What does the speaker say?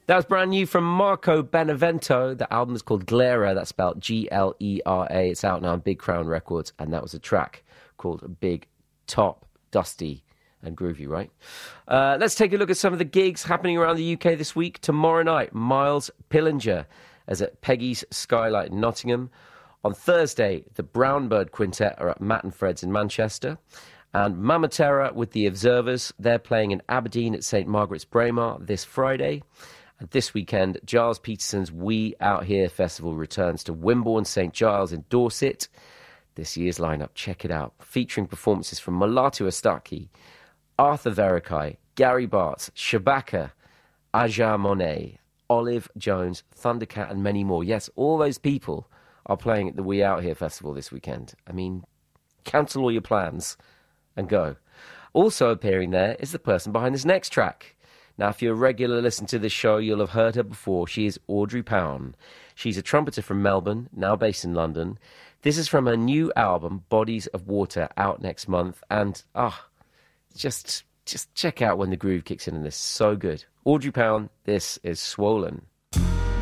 That was brand new from Marco Benevento. The album is called Glera. That's spelled Glera. It's out now on Big Crown Records. And that was a track called Big Top. Dusty and groovy, right? Let's take a look at some of the gigs happening around the UK this week. Tomorrow night, Miles Pillinger is at Peggy's Skylight in Nottingham. On Thursday, the Brownbird Quintet are at Matt and Fred's in Manchester. And Mama Terra with the Observers, they're playing in Aberdeen at St Margaret's Braemar this Friday. And this weekend, Giles Peterson's We Out Here Festival returns to Wimborne St Giles in Dorset. This year's lineup, check it out, featuring performances from Mulatu Astatke, Arthur Verikai, Gary Bartz, Shabaka, Aja Monet, Olive Jones, Thundercat, and many more. Yes, all those people are playing at the We Out Here Festival this weekend. I mean, cancel all your plans and go. Also appearing there is the person behind this next track. Now, if you're a regular listener to this show, you'll have heard her before. She is Audrey Pound. She's a trumpeter from Melbourne, now based in London. This is from her new album, Bodies of Water, out next month. And, just check out when the groove kicks in this. So good. Audrey Pound, this is Swollen.